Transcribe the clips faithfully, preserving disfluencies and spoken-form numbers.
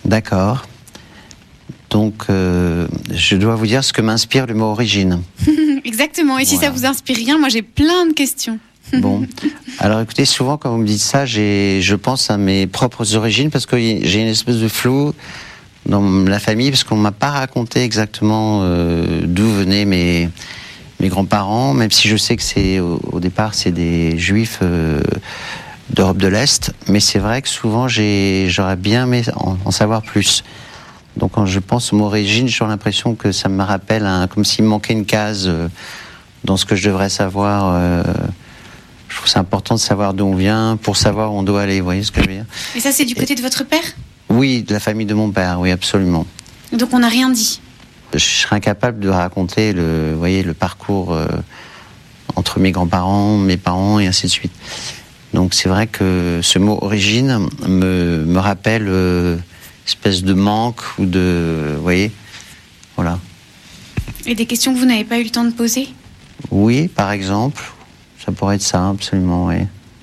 D'accord. Donc, euh, je dois vous dire ce que m'inspire le mot origine. Exactement. Et si Voilà. ça vous inspire rien, moi j'ai plein de questions. Bon, alors écoutez, souvent quand vous me dites ça, j'ai, je pense à mes propres origines parce que j'ai une espèce de flou dans la famille parce qu'on m'a pas raconté exactement euh, d'où venaient mes mes grands-parents, même si je sais que c'est au, au départ c'est des juifs euh, d'Europe de l'Est, mais c'est vrai que souvent j'ai, j'aurais bien aimé en, en savoir plus. Donc quand je pense au mot origine, j'ai l'impression que ça me rappelle un, comme s'il me manquait une case euh, dans ce que je devrais savoir. Euh, je trouve c'est important de savoir d'où on vient pour savoir où on doit aller. Vous voyez ce que je veux dire ? Et ça, c'est du côté de votre père ? Oui, de la famille de mon père, oui, absolument. Donc on n'a rien dit. Je serais incapable de raconter le, vous voyez, le parcours euh, entre mes grands-parents, mes parents et ainsi de suite. Donc c'est vrai que ce mot origine me, me rappelle euh, espèce de manque ou de, vous voyez, voilà. Et des questions que vous n'avez pas eu le temps de poser ? Oui, par exemple, ça pourrait être ça, absolument, oui.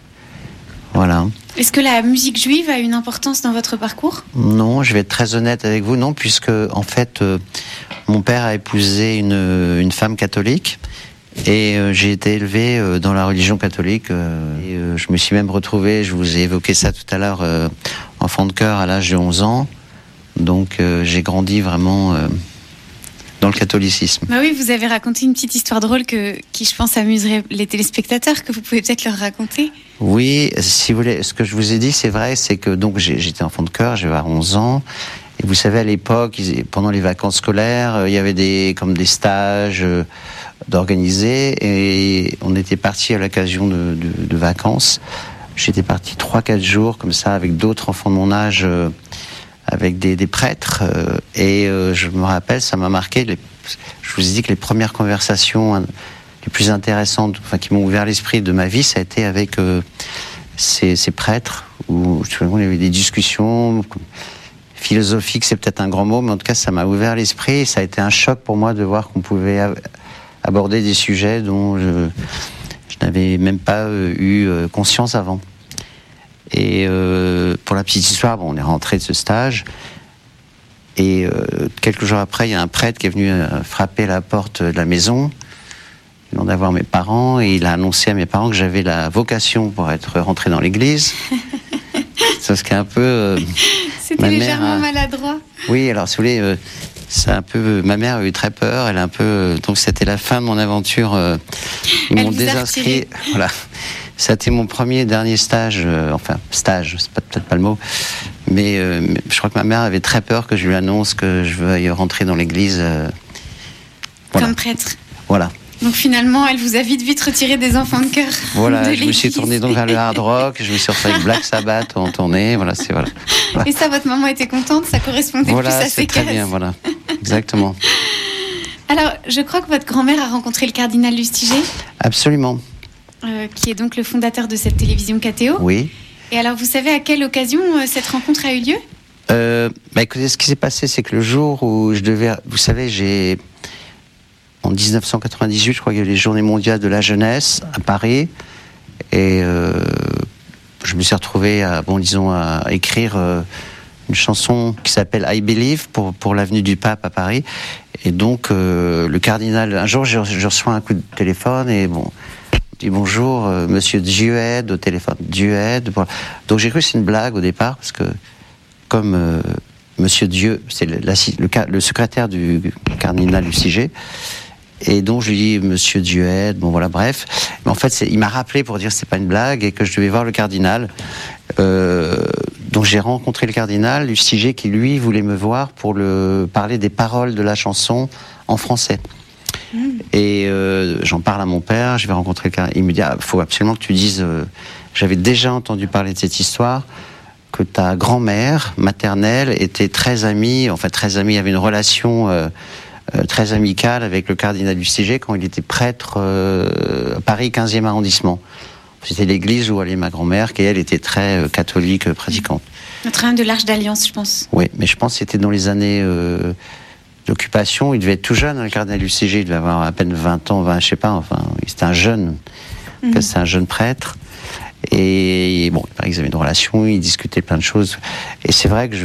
Voilà. Est-ce que la musique juive a une importance dans votre parcours ? Non, je vais être très honnête avec vous, non, puisque en fait, euh, mon père a épousé une, une femme catholique et euh, j'ai été élevé euh, dans la religion catholique. Euh, et, euh, je me suis même retrouvé, je vous ai évoqué ça tout à l'heure, euh, enfant de chœur à l'âge de onze ans. Donc euh, j'ai grandi vraiment euh, dans le catholicisme. Bah oui, vous avez raconté une petite histoire drôle que, qui, je pense, amuserait les téléspectateurs, que vous pouvez peut-être leur raconter. Oui, si vous voulez, ce que je vous ai dit, c'est vrai, c'est que donc j'ai, j'étais enfant de chœur, j'avais onze ans, et vous savez, à l'époque, ils- pendant les vacances scolaires, euh, il y avait des comme des stages euh, d'organiser, et on était partis à l'occasion de, de, de vacances. J'étais parti trois, quatre jours comme ça avec d'autres enfants de mon âge, euh, avec des, des prêtres, euh, et euh, je me rappelle, ça m'a marqué. Les, je vous ai dit que les premières conversations hein, les plus intéressantes, enfin qui m'ont ouvert l'esprit de ma vie, ça a été avec euh, ces, ces prêtres où je me souviens, il y avait des discussions philosophiques, c'est peut-être un grand mot, mais en tout cas ça m'a ouvert l'esprit et ça a été un choc pour moi de voir qu'on pouvait ab- aborder des sujets dont je, je n'avais même pas euh, eu euh, conscience avant. Et euh, pour la petite histoire, bon, on est rentré de ce stage. Et euh, quelques jours après, il y a un prêtre qui est venu euh, frapper la porte de la maison, demandant voir mes parents, et il a annoncé à mes parents que j'avais la vocation pour être rentré dans l'église. C'est ce qui est un peu. Euh, C'était ma mère légèrement a- maladroit. Oui, alors si vous voulez, euh, c'est un peu. Ma mère a eu très peur. Elle a un peu. euh, donc c'était la fin de mon aventure. euh, ils Elle m'ont vous a désinscrit. retiré. Voilà. C'était mon premier et dernier stage. euh, enfin, stage, c'est pas, peut-être pas le mot. Mais, euh, mais je crois que ma mère avait très peur que je lui annonce que je veuille rentrer dans l'église. euh, voilà. Comme prêtre. Voilà. Donc finalement, elle vous a vite vite retiré des enfants de cœur. Voilà, de je me suis l'église. tourné donc vers le hard rock, je me suis retrouvé avec Black Sabbath en tournée, voilà, c'est voilà. Et ça, votre maman était contente, ça correspondait Voilà, plus à c'est ses très cases. bien, voilà, exactement. Alors, je crois que votre grand-mère a rencontré le cardinal Lustiger, Absolument, euh, qui est donc le fondateur de cette télévision K T O. oui. Et alors, vous savez à quelle occasion euh, cette rencontre a eu lieu ? Euh, bah écoutez, ce qui s'est passé, c'est que le jour où je devais, vous savez, j'ai en dix-neuf cent quatre-vingt-dix-huit, je crois qu'il y a eu les Journées mondiales de la jeunesse à Paris, et euh, je me suis retrouvé à, bon, disons, à écrire euh, une chanson qui s'appelle I Believe pour pour l'avenue du Pape à Paris, et donc euh, le cardinal, un jour, je, je reçois un coup de téléphone et bon. Il dit bonjour, euh, monsieur Dued au téléphone. Dued. Voilà. Donc j'ai cru que c'est une blague au départ, parce que comme euh, monsieur Dieu, c'est le, la- le, ca- le secrétaire du cardinal Lustiger, et donc je lui dis monsieur Dued, bon voilà, bref. Mais en fait, c'est, il m'a rappelé pour dire que c'est pas une blague et que je devais voir le cardinal. Euh, donc j'ai rencontré le cardinal Lustiger qui lui voulait me voir pour le parler des paroles de la chanson en français. Et euh, j'en parle à mon père, je vais rencontrer le cardinal. Il me dit, ah, faut absolument que tu dises, euh, j'avais déjà entendu parler de cette histoire, que ta grand-mère maternelle était très amie, enfin très amie, avait une relation euh, euh, très amicale avec le cardinal Lustiger quand il était prêtre euh, à Paris quinzième arrondissement. C'était l'église où allait ma grand-mère, qui elle était très euh, catholique, euh, pratiquante. Notre un de l'Arche d'Alliance, je pense. Oui, mais je pense que c'était dans les années euh, d'occupation. Il devait être tout jeune, hein, le cardinal Lustiger, il devait avoir à peine vingt ans, vingt, je sais pas, enfin, c'était un jeune, Mhm. c'est un jeune prêtre. Et bon, ils avaient une relation, ils discutaient plein de choses. Et c'est vrai que je